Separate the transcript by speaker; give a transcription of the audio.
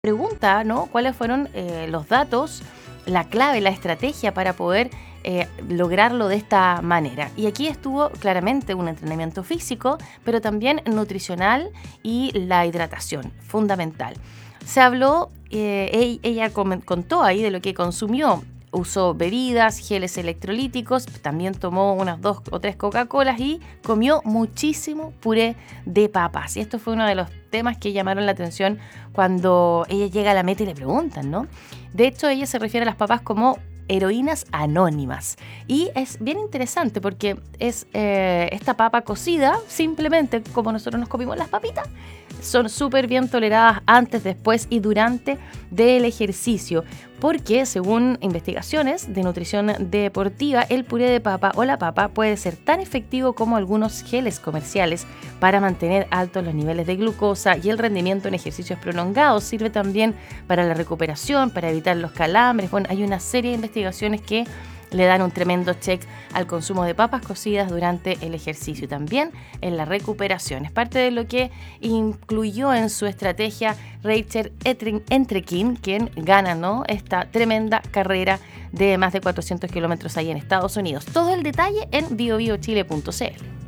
Speaker 1: pregunta, ¿no? ¿Cuáles fueron los datos, la clave, la estrategia para poder lograrlo de esta manera? Y aquí estuvo claramente un entrenamiento físico, pero también nutricional y la hidratación, fundamental. Se habló, ella contó ahí de lo que consumió. Usó bebidas, geles electrolíticos, también tomó unas 2 o 3 Coca-Colas y comió muchísimo puré de papas. Y esto fue uno de los temas que llamaron la atención cuando ella llega a la meta y le preguntan, ¿no? De hecho, ella se refiere a las papas como heroínas anónimas. Y es bien interesante porque es esta papa cocida, simplemente como nosotros nos comimos las papitas, son súper bien toleradas antes, después y durante del ejercicio, porque según investigaciones de nutrición deportiva, el puré de papa o la papa puede ser tan efectivo como algunos geles comerciales para mantener altos los niveles de glucosa y el rendimiento en ejercicios prolongados. Sirve también para la recuperación, para evitar los calambres. Bueno, hay una serie de investigaciones que le dan un tremendo check al consumo de papas cocidas durante el ejercicio y también en la recuperación. Es parte de lo que incluyó en su estrategia Rachel Entrekin, quien gana, ¿no?, esta tremenda carrera de más de 400 kilómetros ahí en Estados Unidos. Todo el detalle en biobiochile.cl.